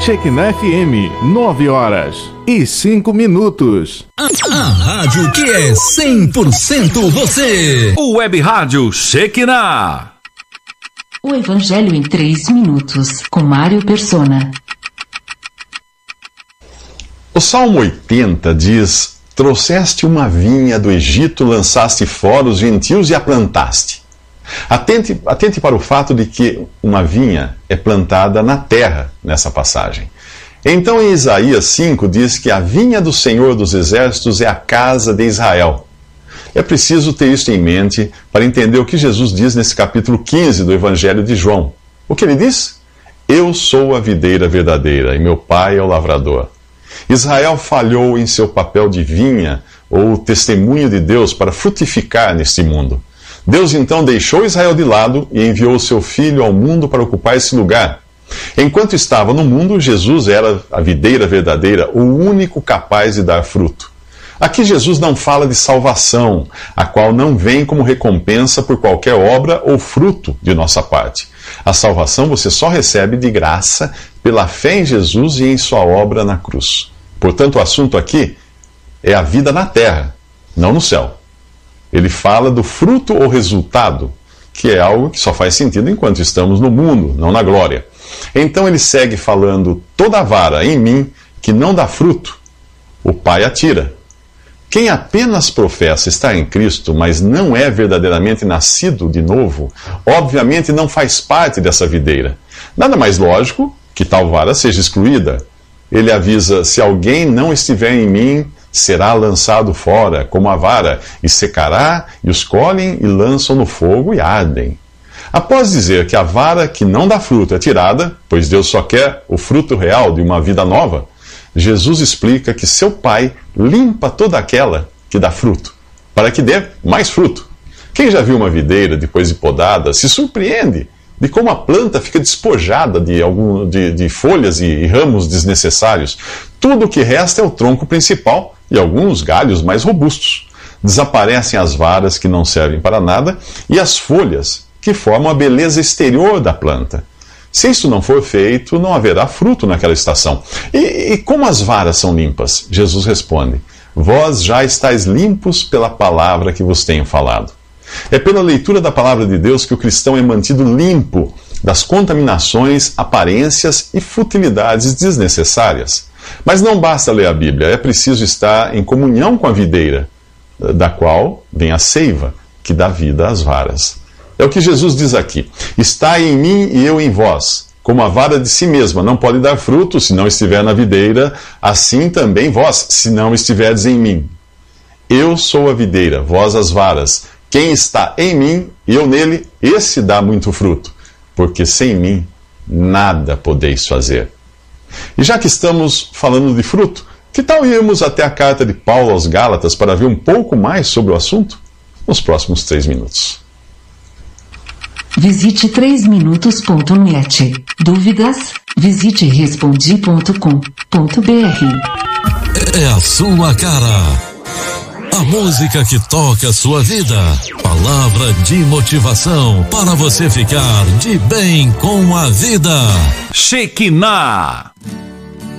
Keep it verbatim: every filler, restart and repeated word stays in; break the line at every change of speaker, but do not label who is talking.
Shekinah F M, nove horas e cinco minutos.
A, a rádio que é cem por cento você.
O Web Rádio Shekinah.
O Evangelho em três minutos, com Mário Persona.
O Salmo oitenta diz: trouxeste uma vinha do Egito, lançaste fora os gentios e a plantaste. Atente, atente para o fato de que uma vinha é plantada na terra nessa passagem. Então em Isaías cinco diz que a vinha do Senhor dos Exércitos é a casa de Israel. É preciso ter isso em mente para entender o que Jesus diz nesse capítulo quinze do Evangelho de João. O que ele diz? Eu sou a videira verdadeira e meu pai é o lavrador. Israel falhou em seu papel de vinha ou testemunho de Deus para frutificar neste mundo. Deus então deixou Israel de lado e enviou o seu filho ao mundo para ocupar esse lugar. Enquanto estava no mundo, Jesus era a videira verdadeira, o único capaz de dar fruto. Aqui Jesus não fala de salvação, a qual não vem como recompensa por qualquer obra ou fruto de nossa parte. A salvação você só recebe de graça pela fé em Jesus e em sua obra na cruz. Portanto, o assunto aqui é a vida na terra, não no céu. Ele fala do fruto ou resultado, que é algo que só faz sentido enquanto estamos no mundo, não na glória. Então ele segue falando: toda vara em mim que não dá fruto, o Pai a tira. Quem apenas professa estar em Cristo, mas não é verdadeiramente nascido de novo, obviamente não faz parte dessa videira. Nada mais lógico que tal vara seja excluída. Ele avisa: se alguém não estiver em mim, será lançado fora, como a vara, e secará, e os colhem e lançam no fogo e ardem. Após dizer que a vara que não dá fruto é tirada, pois Deus só quer o fruto real de uma vida nova, Jesus explica que seu Pai limpa toda aquela que dá fruto, para que dê mais fruto. Quem já viu uma videira depois de podada se surpreende de como a planta fica despojada de, algum, de, de folhas e, e ramos desnecessários. Tudo o que resta é o tronco principal e alguns galhos mais robustos. Desaparecem as varas que não servem para nada e as folhas que formam a beleza exterior da planta. Se isso não for feito, não haverá fruto naquela estação. E, e como as varas são limpas? Jesus responde: vós já estáis limpos pela palavra que vos tenho falado. É pela leitura da palavra de Deus que o cristão é mantido limpo das contaminações, aparências e futilidades desnecessárias. Mas não basta ler a Bíblia, é preciso estar em comunhão com a videira, da qual vem a seiva, que dá vida às varas. É o que Jesus diz aqui: estai em mim e eu em vós. Como a vara de si mesma não pode dar fruto se não estiver na videira, assim também vós, se não estiverdes em mim. Eu sou a videira, vós as varas. Quem está em mim e eu nele, esse dá muito fruto, porque sem mim nada podeis fazer. E já que estamos falando de fruto, que tal irmos até a carta de Paulo aos Gálatas para ver um pouco mais sobre o assunto? Nos próximos três minutos.
Visite três minutos ponto net. Dúvidas? Visite respondi ponto com ponto br.
É a sua cara. A música que toca a sua vida. Palavra de motivação para você ficar de bem com a vida.
Shekinah.